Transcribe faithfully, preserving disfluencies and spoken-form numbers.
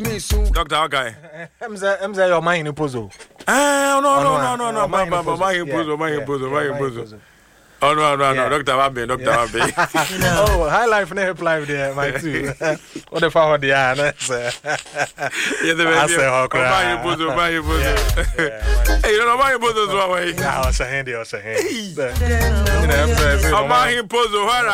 Doctor okay. Emza emza your mind in puzzle. Ah no no no no no my my puzzle my puzzle my puzzle. Oh no no no Doctor Wabe Doctor Wabe. Oh high life never live there my too. What the fuck the are na say. Yeah the baby. My puzzle my puzzle. Hey you know my puzzle so way. Yeah, I was a handy I was a handy. You know Emza. My puzzle